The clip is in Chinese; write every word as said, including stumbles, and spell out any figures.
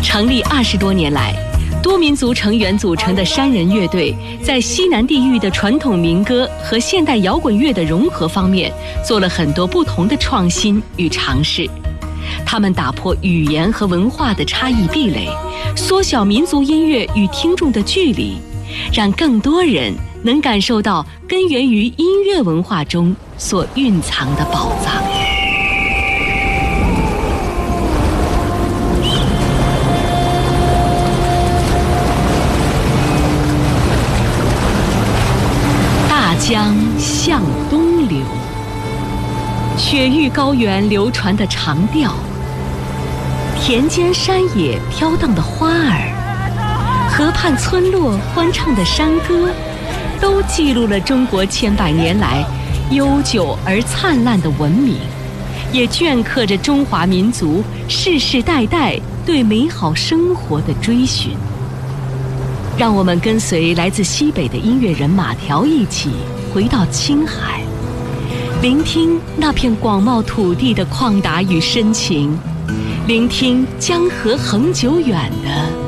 成立二十多年来，多民族成员组成的山人乐队，在西南地域的传统民歌和现代摇滚乐的融合方面，做了很多不同的创新与尝试。他们打破语言和文化的差异壁垒，缩小民族音乐与听众的距离，让更多人能感受到根源于音乐文化中所蕴藏的宝藏。大江向东流，雪域高原流传的长调，田间山野飘荡的花儿，河畔村落欢唱的山歌，都记录了中国千百年来悠久而灿烂的文明，也镌刻着中华民族世世代代对美好生活的追寻。让我们跟随来自西北的音乐人马条一起回到青海，聆听那片广袤土地的旷达与深情，聆听江河恒久远的